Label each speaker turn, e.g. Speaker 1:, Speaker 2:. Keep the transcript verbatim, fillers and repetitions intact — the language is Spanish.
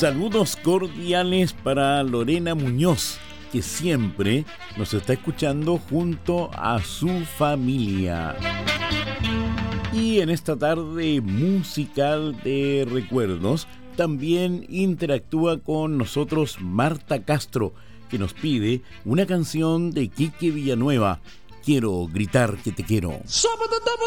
Speaker 1: Saludos cordiales para Lorena Muñoz, que siempre nos está escuchando junto a su familia. Y en esta tarde musical de recuerdos, también interactúa con nosotros Marta Castro, que nos pide una canción de Quique Villanueva, Quiero gritar que te quiero.